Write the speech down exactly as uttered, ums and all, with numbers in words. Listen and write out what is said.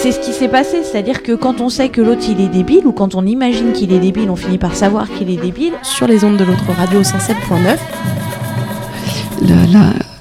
c'est ce qui s'est passé, c'est-à-dire que quand on sait que l'autre il est débile, ou quand on imagine qu'il est débile, on finit par savoir qu'il est débile. Sur les ondes de l'autre radio cent sept point neuf. La, la,